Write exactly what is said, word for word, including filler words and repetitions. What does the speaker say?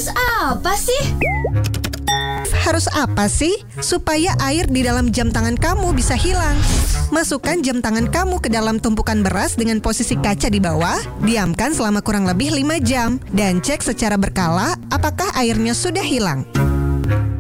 Harus apa sih? Harus apa sih? Supaya air di dalam jam tangan kamu bisa hilang. Masukkan jam tangan kamu ke dalam tumpukan beras dengan posisi kaca di bawah. Diamkan selama kurang lebih lima jam. Dan cek secara berkala apakah airnya sudah hilang.